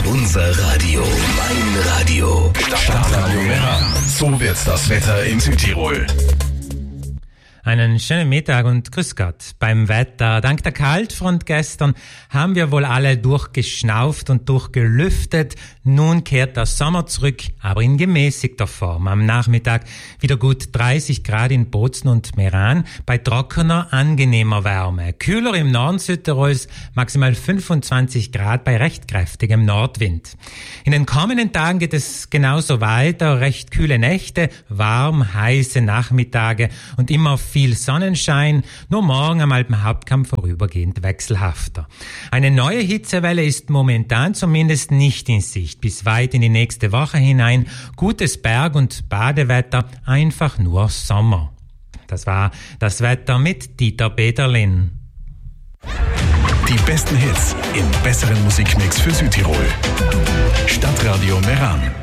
Unser Radio, mein Radio. Stadtradio Meran. So wird das Wetter in Südtirol. Einen schönen Mittag und grüß Gott. Beim Wetter, dank der Kaltfront gestern, haben wir wohl alle durchgeschnauft und durchgelüftet. Nun kehrt der Sommer zurück, aber in gemäßigter Form. Am Nachmittag wieder gut 30 Grad in Bozen und Meran, bei trockener, angenehmer Wärme. Kühler im Norden Südtirols, maximal 25 Grad bei recht kräftigem Nordwind. In den kommenden Tagen geht es genauso weiter, recht kühle Nächte, warm, heiße Nachmittage und immer viel Sonnenschein, nur morgen am Alpenhauptkamm vorübergehend wechselhafter. Eine neue Hitzewelle ist momentan zumindest nicht in Sicht. Bis weit in die nächste Woche hinein gutes Berg- und Badewetter, einfach nur Sommer. Das war das Wetter mit Dieter Peterlin. Die besten Hits im besseren Musikmix für Südtirol. Stadtradio Meran.